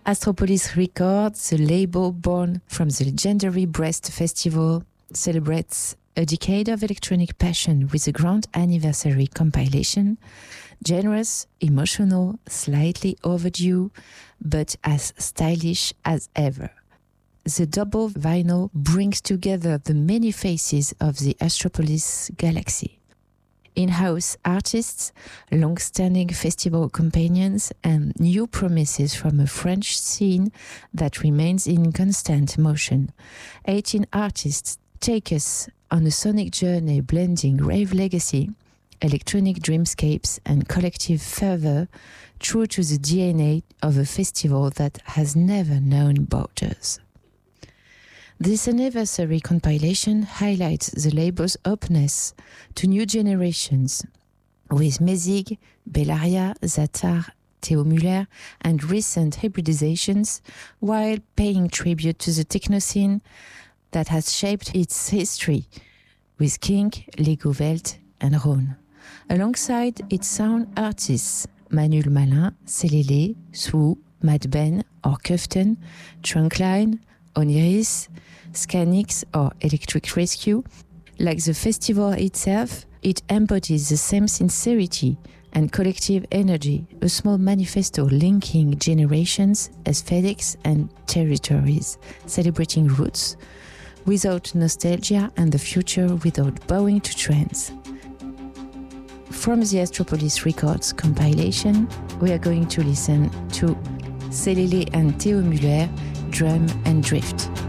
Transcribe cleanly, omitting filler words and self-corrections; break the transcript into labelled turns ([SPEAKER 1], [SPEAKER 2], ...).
[SPEAKER 1] Astropolis Records, the label born from the legendary Brest Festival, celebrates a decade of electronic passion with a grand anniversary compilation, generous, emotional, slightly overdue, but as stylish as ever. The double vinyl brings together the many faces of the Astropolis galaxy. In-house artists, long-standing festival companions, and new promises from a French scene that remains in constant motion. 18 artists take us on a sonic journey blending rave legacy, electronic dreamscapes, and collective fervor, true to the DNA of a festival that has never known borders. This anniversary compilation highlights the label's openness to new generations, with Mesig, Bellaria, Zatar, Theo Müller, and recent hybridizations, while paying tribute to the techno scene that has shaped its history, with Kink, Lego Welt, and Rhône. Alongside its sound artists, Manuel Malin, Selele, Swoo, Mad Ben, or Kuften, Trunkline, Oniris, Scanix, or Electric Rescue, like the festival itself, it embodies the same sincerity and collective energy, a small manifesto linking generations, aesthetics, and territories, celebrating roots, without nostalgia and the future without bowing to trends. From the Astropolis Records compilation, we are going to listen to Selele and Theo Müller, Drum and Drift.